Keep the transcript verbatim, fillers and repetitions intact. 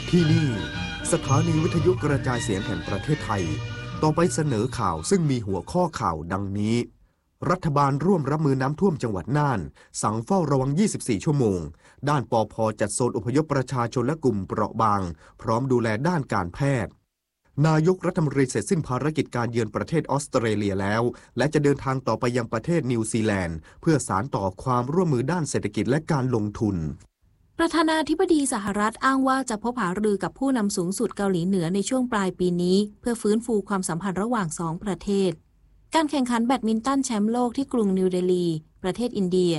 ที่นี่สถานีวิทยุกระจายเสียงแห่งประเทศไทยต่อไปเสนอข่าวซึ่งมีหัวข้อข่าวดังนี้รัฐบาลร่วมรับมือน้ำท่วมจังหวัดน่านสั่งเฝ้าระวังยี่สิบสี่ชั่วโมงด้านปภ.จัดโซนอพยพประชาชนและกลุ่มเปราะบางพร้อมดูแลด้านการแพทย์นายกรัฐมนตรีเสร็จสิ้นภารกิจการเยือนประเทศออสเตรเลียแล้วและจะเดินทางต่อไปยังประเทศนิวซีแลนด์เพื่อสานต่อความร่วมมือด้านเศรษฐกิจและการลงทุนประธานาธิบดีสหรัฐอ้างว่าจะพบหารือกับผู้นำสูงสุดเกาหลีเหนือในช่วงปลายปีนี้เพื่อฟื้นฟูความสัมพันธ์ระหว่างสองประเทศการแข่งขันแบดมินตันแชมป์โลกที่กรุงนิวเดลีประเทศอินเดีย